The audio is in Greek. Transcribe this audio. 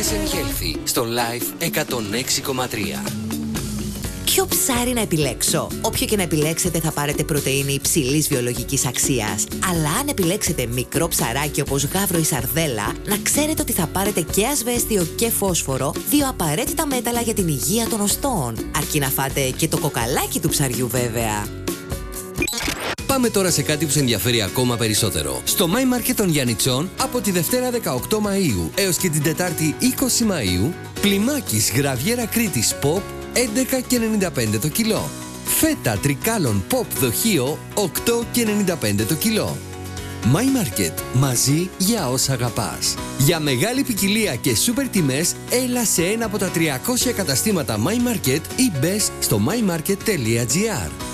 Fitness and Healthy στο Life 106,3. Ποιο ψάρι να επιλέξω? Όποιο και να επιλέξετε θα πάρετε πρωτεΐνη υψηλής βιολογικής αξίας. Αλλά αν επιλέξετε μικρό ψαράκι όπως γάβρο ή σαρδέλα, να ξέρετε ότι θα πάρετε και ασβέστιο και φόσφορο, δύο απαραίτητα μέταλλα για την υγεία των οστών. Αρκεί να φάτε και το κοκαλάκι του ψαριού βέβαια. Πάμε τώρα σε κάτι που σε ενδιαφέρει ακόμα περισσότερο. Στο My Market των Γιαννιτσών από τη Δευτέρα 18 Μαΐου έως και την Τετάρτη 20 Μαΐου, πλημάκης γραβιέρα Κρήτης Pop 11,95 το κιλό. Φέτα τρικάλων Pop δοχείο 8,95 το κιλό. My Market. Μαζί για όσα αγαπάς. Για μεγάλη ποικιλία και σούπερ τιμές, έλα σε ένα από τα 300 καταστήματα My Market ή μπες στο mymarket.gr.